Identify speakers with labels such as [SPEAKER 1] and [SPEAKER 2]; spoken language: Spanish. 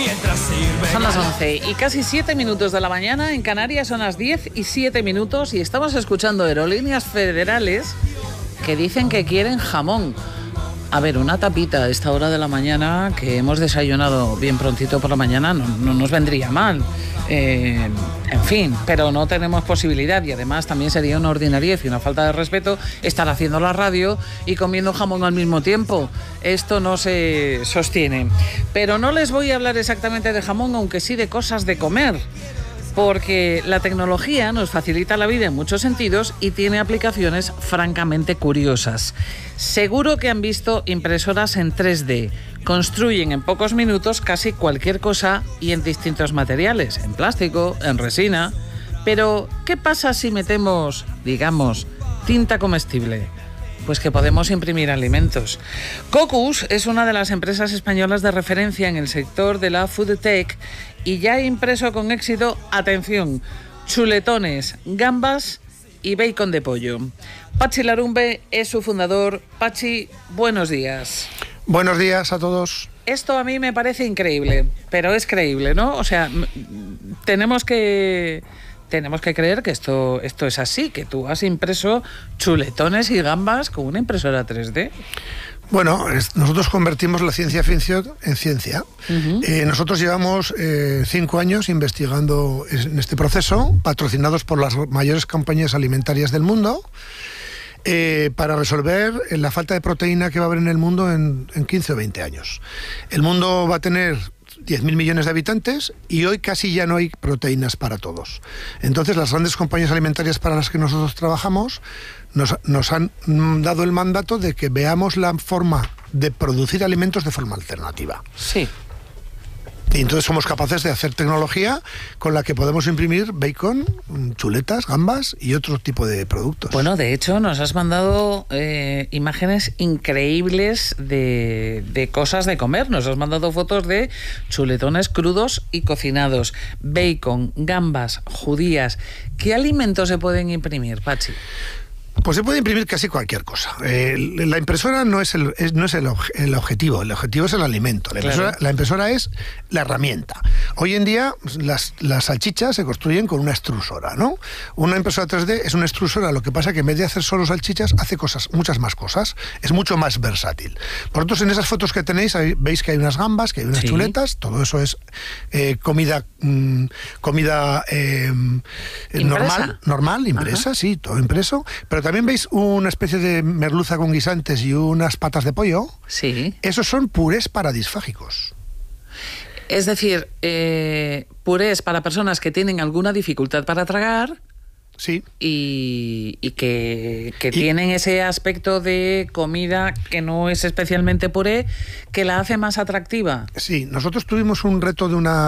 [SPEAKER 1] Son las 11 y casi 7 minutos de la mañana. En Canarias son las 10 y 7 minutos y estamos escuchando Aerolíneas Federales que dicen que quieren jamón. A ver, una tapita a esta hora de la mañana, que hemos desayunado bien prontito por la mañana, no nos vendría mal. En fin, pero no tenemos posibilidad y además también sería una ordinariez y una falta de respeto estar haciendo la radio y comiendo jamón al mismo tiempo. Esto no se sostiene. Pero no les voy a hablar exactamente de jamón, aunque sí de cosas de comer. Porque la tecnología nos facilita la vida en muchos sentidos y tiene aplicaciones francamente curiosas. Seguro que han visto impresoras en 3D. Construyen en pocos minutos casi cualquier cosa y en distintos materiales, en plástico, en resina. Pero, ¿qué pasa si metemos, digamos, tinta comestible? Pues que podemos imprimir alimentos. Cocus es una de las empresas españolas de referencia en el sector de la food tech y ya ha impreso con éxito, atención, chuletones, gambas y bacon de pollo. Pachi Larumbe es su fundador. Pachi, buenos días.
[SPEAKER 2] Buenos días a todos.
[SPEAKER 1] Esto a mí me parece increíble, pero es creíble, ¿no? O sea, tenemos que creer que esto es así, que tú has impreso chuletones y gambas con una impresora 3D.
[SPEAKER 2] Bueno, nosotros convertimos la ciencia ficción en ciencia. Nosotros llevamos 5 años investigando en este proceso, patrocinados por las mayores compañías alimentarias del mundo, para resolver la falta de proteína que va a haber en el mundo en 15 o 20 años. El mundo va a tener 10.000 millones de habitantes y hoy casi ya no hay proteínas para todos. Entonces las grandes compañías alimentarias para las que nosotros trabajamos nos han dado el mandato de que veamos la forma de producir alimentos de forma alternativa.
[SPEAKER 1] Sí.
[SPEAKER 2] Y entonces somos capaces de hacer tecnología con la que podemos imprimir bacon, chuletas, gambas y otro tipo de productos.
[SPEAKER 1] Bueno, de hecho, nos has mandado imágenes increíbles de cosas de comer. Nos has mandado fotos de chuletones crudos y cocinados, bacon, gambas, judías. ¿Qué alimentos se pueden imprimir, Pachi?
[SPEAKER 2] Pues se puede imprimir casi cualquier cosa. La impresora no es el objetivo es el alimento. La impresora es la herramienta. Hoy en día las salchichas se construyen con una extrusora, ¿no? Una impresora 3D es una extrusora, lo que pasa es que en vez de hacer solo salchichas, hace muchas más cosas. Es mucho más versátil. Vosotros en esas fotos que tenéis veis que hay unas gambas, que hay unas chuletas, todo eso es comida normal, impresa. Ajá. Sí, todo impreso, pero también veis una especie de merluza con guisantes y unas patas de pollo.
[SPEAKER 1] Sí.
[SPEAKER 2] Esos son purés paradisfágicos.
[SPEAKER 1] Es decir, purés para personas que tienen alguna dificultad para tragar.
[SPEAKER 2] Sí.
[SPEAKER 1] Y que tienen ese aspecto de comida que no es especialmente puré, que la hace más atractiva.
[SPEAKER 2] Sí, nosotros tuvimos un reto de una